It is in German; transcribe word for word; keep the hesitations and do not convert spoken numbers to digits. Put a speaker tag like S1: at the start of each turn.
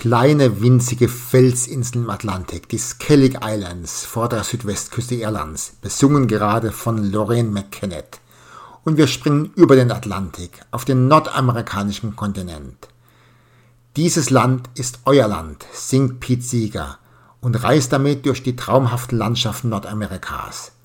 S1: kleine, winzige Felsinseln im Atlantik, die Skellig Islands vor der Südwestküste Irlands, besungen gerade von Lorraine McKennett. Und wir springen über den Atlantik auf den nordamerikanischen Kontinent. Dieses Land ist euer Land, singt Pete Seeger und reist damit durch die traumhaften Landschaften Nordamerikas.